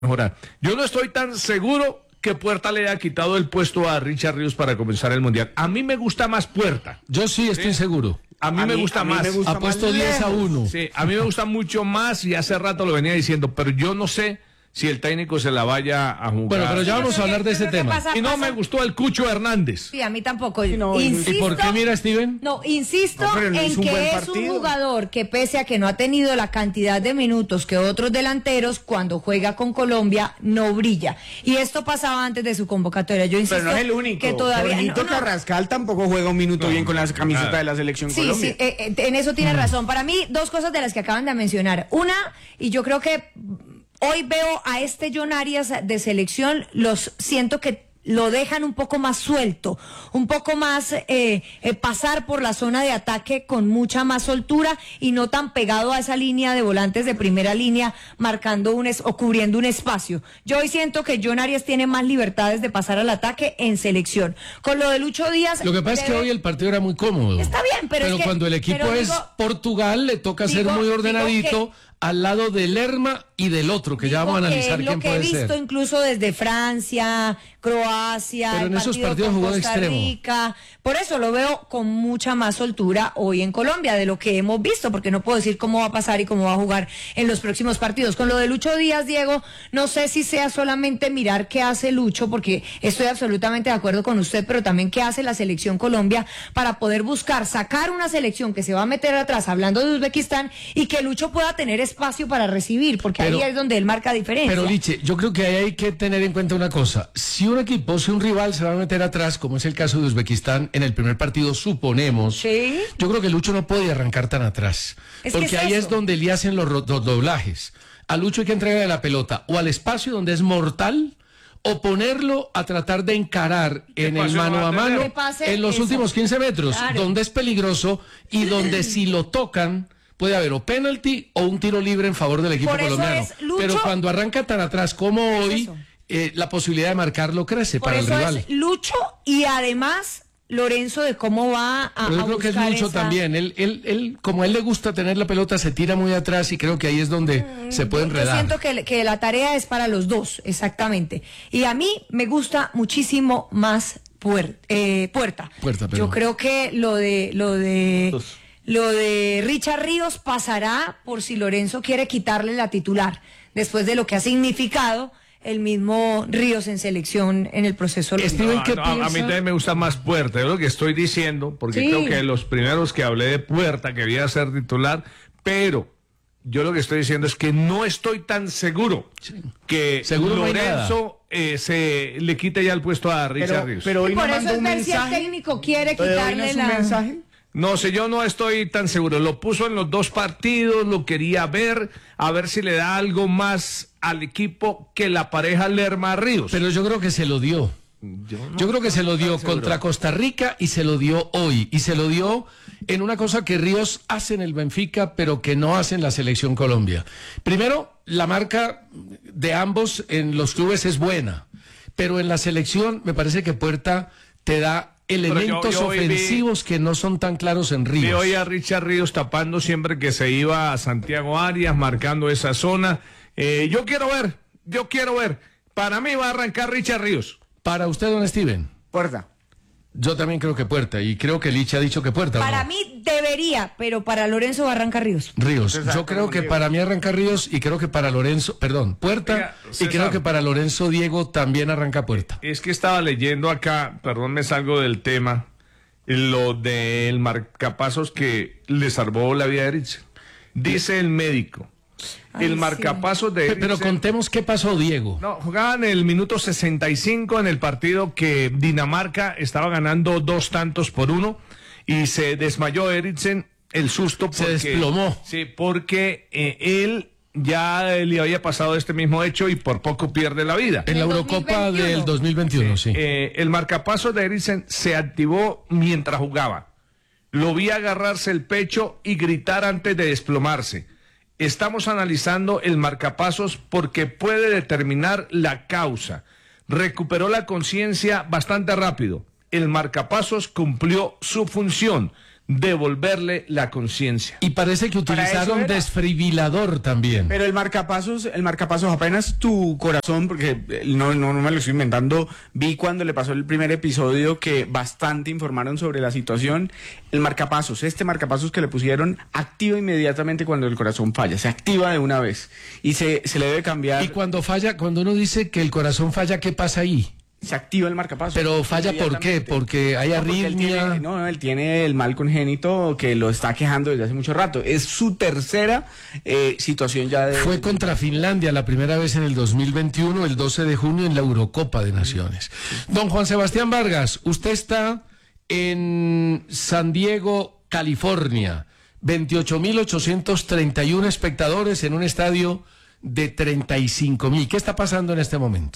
mejorar. Yo no estoy tan seguro que Puerta le haya quitado el puesto a Richard Ríos para comenzar el Mundial. A mí me gusta más Puerta. Yo sí estoy seguro. A mí me gusta más. Apuesto 10-1. Sí, a mí me gusta mucho más y hace rato lo venía diciendo, pero yo no sé si el técnico se la vaya a jugar. Bueno, pero ya vamos a hablar de ese tema. Y no me gustó el Cucho Hernández. Sí, a mí tampoco. No, ¿y por qué mira, Steven? No, insisto en que es un jugador que pese a que no ha tenido la cantidad de minutos que otros delanteros, cuando juega con Colombia no brilla. Y esto pasaba antes de su convocatoria. Yo insisto. Pero no es el único. Que todavía Jorgito Carrascal tampoco juega un minuto bien con la camiseta de la selección Colombia. Sí, en eso tiene razón. Para mí, dos cosas de las que acaban de mencionar. Una, y yo creo que hoy veo a este John Arias de selección, siento que lo dejan un poco más suelto, un poco más pasar por la zona de ataque con mucha más soltura y no tan pegado a esa línea de volantes de primera línea, marcando o cubriendo un espacio. Yo hoy siento que John Arias tiene más libertades de pasar al ataque en selección. Con lo de Lucho Díaz... Lo que pasa es que hoy el partido era muy cómodo. Está bien, pero es que, cuando el equipo es Portugal, le toca ser muy ordenadito al lado del Lerma y del otro, que ya vamos a analizar quién puede ser. Lo que he visto incluso desde Francia, Croacia, pero en esos partidos jugó de extremo. Rica. Por eso lo veo con mucha más soltura hoy en Colombia de lo que hemos visto, porque no puedo decir cómo va a pasar y cómo va a jugar en los próximos partidos. Con lo de Lucho Díaz, Diego, no sé si sea solamente mirar qué hace Lucho, porque estoy absolutamente de acuerdo con usted, pero también qué hace la selección Colombia para poder buscar sacar una selección que se va a meter atrás, hablando de Uzbekistán, y que Lucho pueda tener espacio para recibir, porque ahí es donde él marca diferencia. Pero Liche, yo creo que ahí hay que tener en cuenta una cosa. Si un rival se va a meter atrás, como es el caso de Uzbekistán, en el primer partido, suponemos, ¿sí? Yo creo que Lucho no puede arrancar tan atrás, porque ahí es donde le hacen los doblajes. A Lucho hay que entregarle la pelota o al espacio donde es mortal, o ponerlo a tratar de encarar en el mano a mano en los últimos 15 metros, claro, donde es peligroso y donde si lo tocan puede haber o penalti o un tiro libre en favor del equipo colombiano. Pero cuando arranca tan atrás como hoy, la posibilidad de marcarlo crece para el rival. Es Lucho y además Lorenzo de cómo va a Pero yo creo que es Lucho también. Él, como a él le gusta tener la pelota, se tira muy atrás y creo que ahí es donde se puede enredar. Yo siento que la tarea es para los dos, exactamente. Y a mí me gusta muchísimo más Puerta. Yo creo que lo de Richard Ríos pasará por si Lorenzo quiere quitarle la titular, después de lo que ha significado el mismo Ríos en selección en el proceso. A mí también me gusta más Puerta, es lo que estoy diciendo, porque creo que los primeros que hablé de Puerta, que debía ser titular, pero yo lo que estoy diciendo es que no estoy tan seguro que Lorenzo se le quite ya el puesto a Richard Ríos. Pero hoy por eso es ver si el técnico quiere quitarle la... mensaje. No sé, yo no estoy tan seguro. Lo puso en los dos partidos, lo quería ver, a ver si le da algo más al equipo que la pareja Lerma-Ríos. Pero yo creo que se lo dio. Yo creo que se lo dio contra Costa Rica y se lo dio hoy. Y se lo dio en una cosa que Ríos hace en el Benfica, pero que no hace en la Selección Colombia. Primero, la marca de ambos en los clubes es buena, pero en la selección me parece que Puerta te da elementos ofensivos que no son tan claros en Ríos. Vi hoy a Richard Ríos tapando siempre que se iba a Santiago Arias, marcando esa zona. Yo quiero ver. Para mí va a arrancar Richard Ríos. Para usted, don Steven. Puerta. Yo también creo que Puerta, y creo que Lich ha dicho que Puerta. Para mí debería, pero para Lorenzo va a arrancar Ríos. Yo creo que para mí arranca Ríos y creo que para Puerta, y creo que para Lorenzo Diego también arranca Puerta. Es que estaba leyendo acá, perdón, me salgo del tema, lo del marcapasos que le salvó la vida a Eriksen. Dice el médico. El marcapasos de Eriksen. Pero contemos qué pasó, Diego. No, jugaban el minuto 65 en el partido que Dinamarca estaba ganando 2-1 y se desmayó Eriksen, el susto porque se desplomó. Sí, porque él ya le había pasado este mismo hecho y por poco pierde la vida. En la Eurocopa del 2021, sí. El marcapasos de Eriksen se activó mientras jugaba. Lo vi agarrarse el pecho y gritar antes de desplomarse. Estamos analizando el marcapasos porque puede determinar la causa. Recuperó la conciencia bastante rápido. El marcapasos cumplió su función. devolverle la conciencia. Y parece que utilizaron desfibrilador también. Pero el marcapasos apenas tu corazón, porque no me lo estoy inventando, vi cuando le pasó el primer episodio que bastante informaron sobre la situación. Este marcapasos que le pusieron, activa inmediatamente cuando el corazón falla, se activa de una vez y se le debe cambiar. Y cuando falla, cuando uno dice que el corazón falla, ¿qué pasa ahí? Se activa el marcapasos. Pero falla ¿por qué? Porque hay arritmia. Él tiene el mal congénito que lo está quejando desde hace mucho rato. Es su tercera situación ya de... Fue contra Finlandia la primera vez en el 2021, el 12 de junio en la Eurocopa de Naciones. Don Juan Sebastián Vargas, usted está en San Diego, California. 28.831 espectadores en un estadio de 35.000. ¿Qué está pasando en este momento?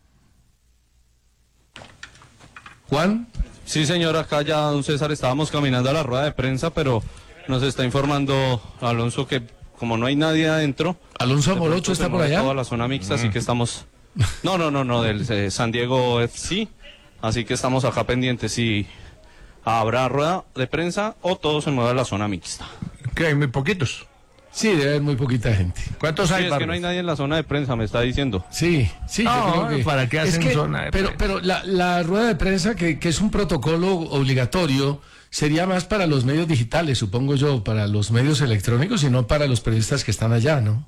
Juan. Sí, señor, acá ya, don César, estábamos caminando a la rueda de prensa, pero nos está informando Alonso que como no hay nadie adentro... ¿Alonso Morocho está por allá? Toda la zona mixta, así que estamos... No, del San Diego FC, así que estamos acá pendientes si habrá rueda de prensa o todo se mueve a la zona mixta. Que hay muy poquitos. Sí, debe haber muy poquita gente. ¿Cuántos hay? Es que no hay nadie en la zona de prensa, me está diciendo. Sí, No, yo creo que... ¿para qué hacen zona de prensa? Pero la rueda de prensa, que es un protocolo obligatorio, sería más para los medios digitales, supongo yo, para los medios electrónicos y no para los periodistas que están allá, ¿no?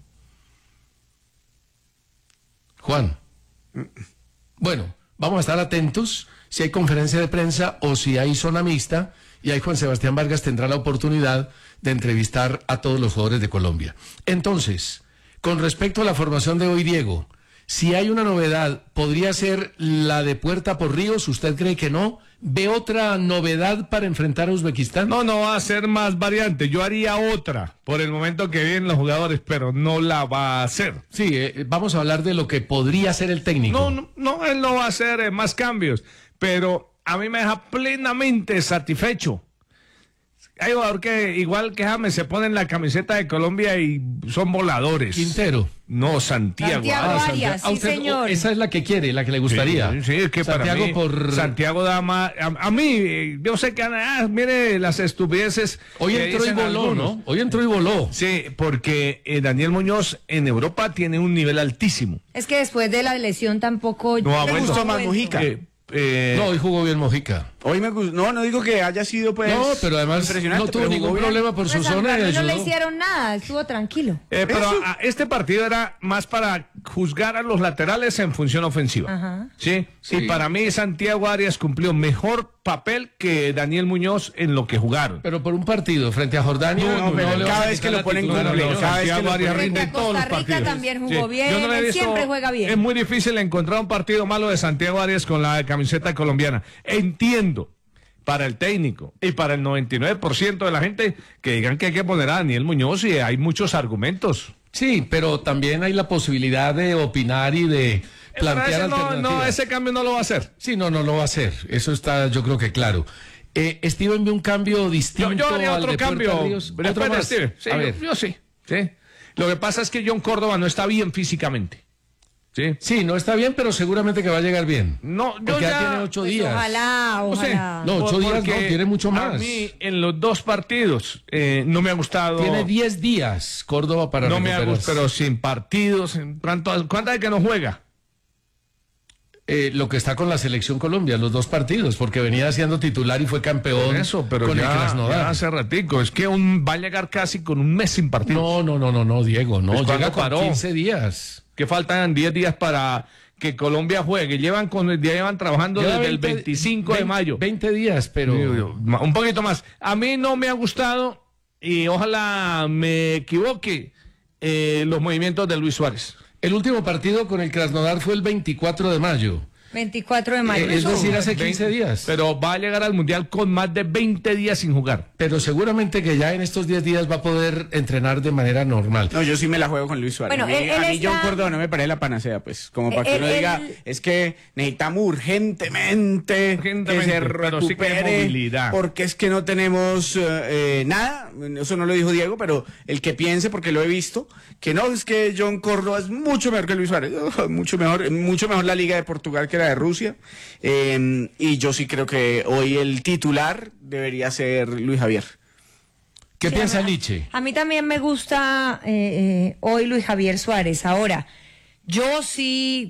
Juan. Bueno, vamos a estar atentos si hay conferencia de prensa o si hay zona mixta, y ahí Juan Sebastián Vargas tendrá la oportunidad de entrevistar a todos los jugadores de Colombia. Entonces, con respecto a la formación de hoy, Diego, si hay una novedad, ¿podría ser la de Puerta por Ríos? ¿Usted cree que no? ¿Ve otra novedad para enfrentar a Uzbekistán? No va a ser más variante. Yo haría otra por el momento que vienen los jugadores, pero no la va a hacer. Sí, vamos a hablar de lo que podría hacer el técnico. No, él no va a hacer más cambios, pero a mí me deja plenamente satisfecho. Hay jugador que, igual que James, se ponen la camiseta de Colombia y son voladores. Quintero. No, Santiago. Arias, sí, señor. Esa es la que quiere, la que le gustaría. Sí, es que Santiago para mí, Santiago da más... A mí, yo sé que, mire las estupideces. Hoy entró y voló, algunos. ¿no? Hoy entró y voló. Sí, porque Daniel Muñoz en Europa tiene un nivel altísimo. Es que después de la lesión tampoco... No, me gustó más Mojica. No, hoy jugó bien Mojica. Hoy me gustó. No digo que haya sido pues. No, pero además impresionante, no tuvo ningún problema por su zona. No le hicieron nada, estuvo tranquilo. Pero este partido era más para juzgar a los laterales en función ofensiva. Ajá. ¿Sí? Y para mí Santiago Arias cumplió mejor papel que Daniel Muñoz en lo que jugaron. Pero por un partido frente a Jordania. Pero cada vez que lo ponen cumple. Santiago Arias rinde en todos los Costa Rica partidos. también jugó bien, él siempre juega bien. Es muy difícil encontrar un partido malo de Santiago Arias con la camiseta colombiana. Entiendo para el técnico y para el 99% de la gente que digan que hay que poner a Daniel Muñoz, y hay muchos argumentos. Sí, pero también hay la posibilidad de opinar y de plantear alternativas. No, ese cambio no lo va a hacer. Sí, no lo va a a hacer. Eso está, yo creo que claro. Steven ve un cambio distinto. Yo haría otro cambio. ¿Otro más? Steven. Sí, yo sí. Lo que pasa es que John Córdoba no está bien físicamente. Sí, no está bien, pero seguramente que va a llegar bien. No, porque ya tiene 8 días. Ojalá. No, 8 días no, tiene mucho más. A mí, en los 2 partidos, no me ha gustado. Tiene 10 días Córdoba para no me ha gustado, pero sin partidos. ¿Cuántas de que no juega? Lo que está con la selección Colombia, los 2 partidos, porque venía siendo titular y fue campeón. Eso, pero con ya, el Krasnodar. Ya hace ratico. Es que va a llegar casi con un mes sin partidos. No, Diego, no. Pues Llega con 15 días. Que faltan 10 días para que Colombia juegue. Llevan trabajando desde el 25 de mayo. 20 días, pero... Un poquito más. A mí no me ha gustado, y ojalá me equivoque, los movimientos de Luis Suárez. El último partido con el Krasnodar fue el 24 de mayo. 24 de mayo. Es decir, hace 15 días. Pero va a llegar al Mundial con más de 20 días sin jugar. Pero seguramente que ya en estos 10 días va a poder entrenar de manera normal. No, yo sí me la juego con Luis Suárez. Bueno, a mí John Córdoba no me parece la panacea, pues. Como para que uno diga, es que necesitamos urgentemente que se recupere, movilidad. porque es que no tenemos nada. Eso no lo dijo Diego, pero el que piense, porque lo he visto, que no, es que John Córdoba es mucho mejor que Luis Suárez. Mucho mejor la Liga de Portugal que la de Rusia. Y yo sí creo que hoy el titular debería ser Luis Javier. ¿Qué piensa Liche? A mí también me gusta hoy Luis Javier Suárez. Ahora, yo sí